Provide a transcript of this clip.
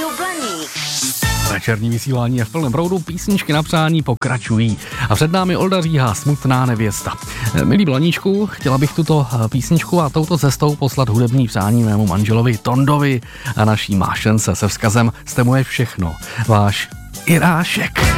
Rádio Blaník. Večerní vysílání je v plném proudu, písničky na přání pokračují. A před námi Olda Říha, Smutná nevěsta. Milý Blaníčku, chtěla bych tuto písničku a touto cestou poslat hudební přání mému manželovi Tondovi a naší Mášence se vzkazem: jste moje všechno, váš Irášek.